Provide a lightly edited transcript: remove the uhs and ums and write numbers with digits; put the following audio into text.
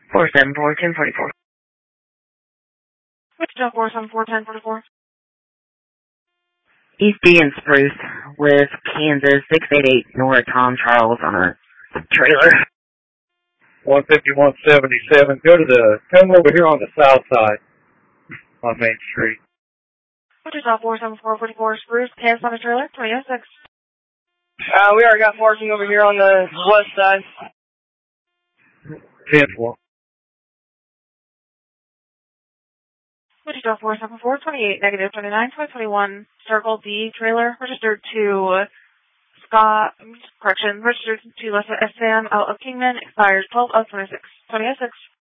474-1044. Wichita 474-1044. East D and Spruce with Kansas 688 Nora Tom Charles on a trailer. 15177. Come over here on the south side on Main Street. Wichita 474-44. Spruce, KS on a trailer, 2006. We already got parking over here on the west side. 10-4. Wichita 474-28, negative 29-2021, Circle D trailer, registered to registered to Lessa Esteban out of Kingman, expires 12 of 26, 2006.